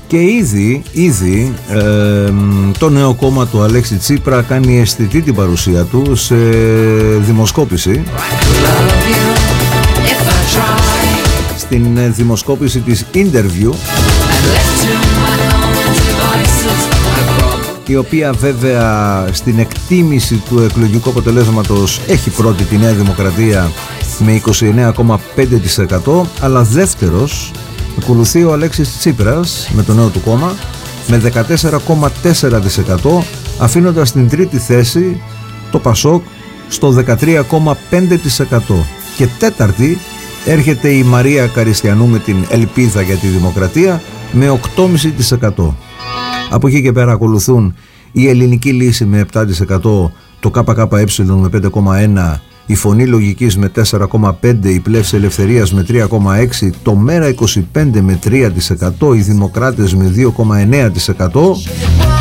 Και ήδη το νέο κόμμα του Αλέξη Τσίπρα κάνει αισθητή την παρουσία του σε δημοσκόπηση. Στην δημοσκόπηση της Interview, η οποία βέβαια στην εκτίμηση του εκλογικού αποτελέσματος έχει πρώτη τη Νέα Δημοκρατία με 29,5%, αλλά δεύτερος ακολουθεί ο Αλέξης Τσίπρας με το νέο του κόμμα με 14,4%, αφήνοντας στην τρίτη θέση το Πασόκ στο 13,5%. Και τέταρτη έρχεται η Μαρία Καριστιανού με την Ελπίδα για τη Δημοκρατία με 8,5%. Από εκεί και πέρα ακολουθούν η Ελληνική Λύση με 7%, το ΚΚΕ με 5,1%, η Φωνή Λογικής με 4,5%, η Πλεύση Ελευθερίας με 3,6%, το Μέρα 25 με 3%, οι Δημοκράτες με 2,9%.